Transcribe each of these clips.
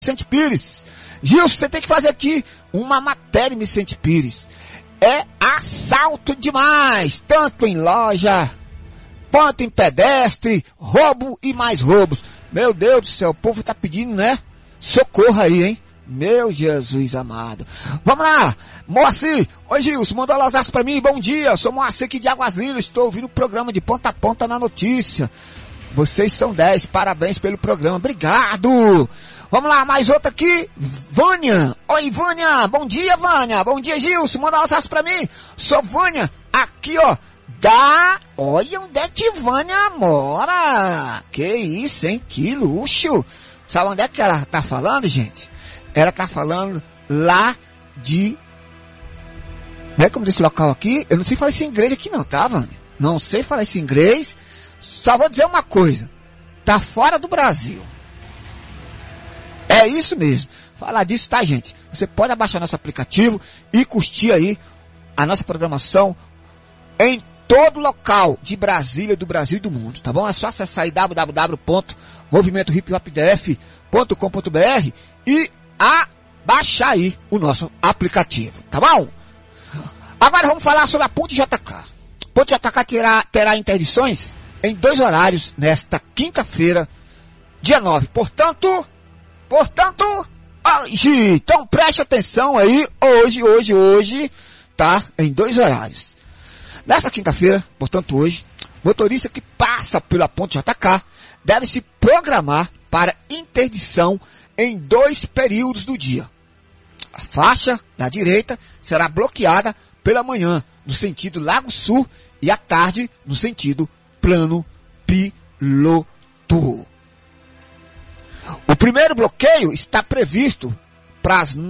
Vicente Pires. Gilson, você tem que fazer aqui uma matéria, Vicente Pires. É assalto demais, tanto em loja, quanto em pedestre, roubo e mais roubos. Meu Deus do céu, o povo tá pedindo, né? Socorro aí, hein? Meu Jesus amado. Vamos lá, Moacir. Oi, Gilson, manda um abraço pra mim. Bom dia, sou Moacir aqui de Águas Lindas. Estou ouvindo o programa de ponta a ponta na notícia. Vocês são 10, parabéns pelo programa. Obrigado. Vamos lá, mais outra aqui. Vânia. Oi, Vânia. Bom dia, Vânia. Bom dia, Gilson. Manda um abraço pra mim. Sou Vânia, aqui, ó. Olha onde é que Vânia mora. Que isso, hein? Que luxo. Sabe onde é que ela tá falando, gente? Ela tá falando lá de... Não é como desse local aqui? Eu não sei falar esse inglês aqui não, tá, Vânia? Não sei falar esse inglês. Só vou dizer uma coisa. Tá fora do Brasil. É isso mesmo. Falar disso, tá, gente? Você pode abaixar nosso aplicativo e curtir aí a nossa programação em todo local de Brasília, do Brasil e do mundo, tá bom? É só acessar aí www.movimentohiphopdf.com.br e abaixar aí o nosso aplicativo, tá bom? Agora vamos falar sobre a Ponte JK. Ponte JK terá interdições em 2 horários nesta quinta-feira, dia 9. Portanto, então preste atenção aí, hoje, tá? Em 2 horários. Nesta quinta-feira, portanto hoje, motorista que passa pela Ponte JK deve se programar para interdição em 2 períodos do dia. A faixa da direita será bloqueada pela manhã, no sentido Lago Sul, e à tarde, no sentido Plano Piloto. O primeiro bloqueio está previsto para as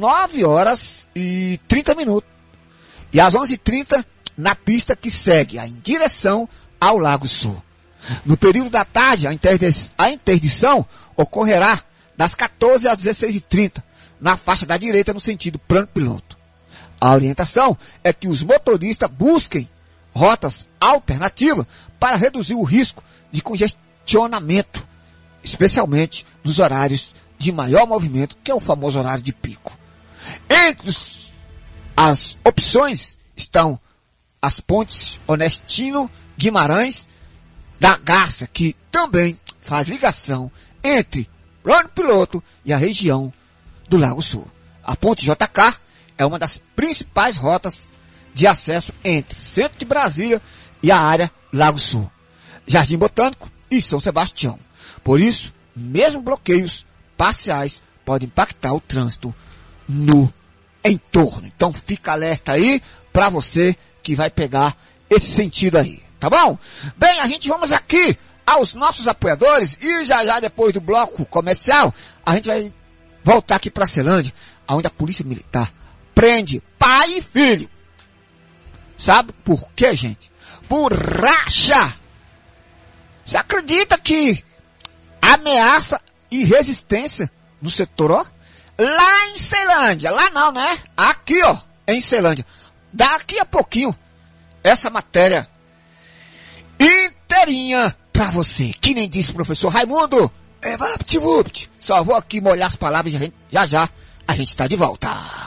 9h30 e às 11h30 na pista que segue em direção ao Lago Sul. No período da tarde, a interdição ocorrerá das 14h às 16h30 na faixa da direita no sentido Plano Piloto. A orientação é que os motoristas busquem rotas alternativas para reduzir o risco de congestionamento, especialmente nos horários de maior movimento, que é o famoso horário de pico. Entre as opções estão as pontes Onestino Guimarães da Garça, que também faz ligação entre Plano Piloto e a região do Lago Sul. A ponte JK é uma das principais rotas de acesso entre o centro de Brasília e a área Lago Sul, Jardim Botânico e São Sebastião. Por isso, mesmo bloqueios parciais podem impactar o trânsito no entorno. Então fica alerta aí para você que vai pegar esse sentido aí, tá bom? Bem, a gente vamos aqui aos nossos apoiadores e já depois do bloco comercial, a gente vai voltar aqui para Ceilândia, onde a Polícia Militar prende pai e filho. Sabe por quê, gente? Por racha. Você acredita que ameaça e resistência no setor, ó? Lá em Ceilândia, lá não, né? Aqui, ó, em Ceilândia. Daqui a pouquinho, essa matéria inteirinha pra você. Que nem disse o professor Raimundo. Vapt-vupt. Só vou aqui molhar as palavras e já a gente tá de volta.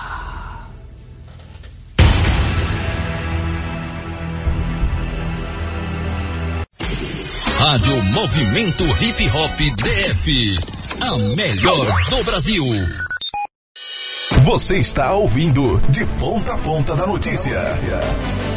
Rádio Movimento Hip Hop DF. A melhor do Brasil. Você está ouvindo De Ponta a Ponta da Notícia.